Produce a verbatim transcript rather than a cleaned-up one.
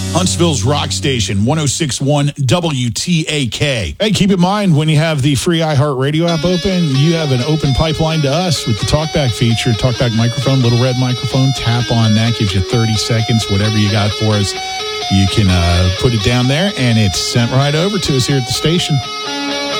Huntsville's Rock Station, one oh six point one W T A K. Hey, keep in mind, when you have the free iHeartRadio app open, you have an open pipeline to us with the TalkBack feature. TalkBack microphone, little red microphone. Tap on that, gives you thirty seconds, whatever you got for us. You can uh, put it down there, and it's sent right over to us here at the station.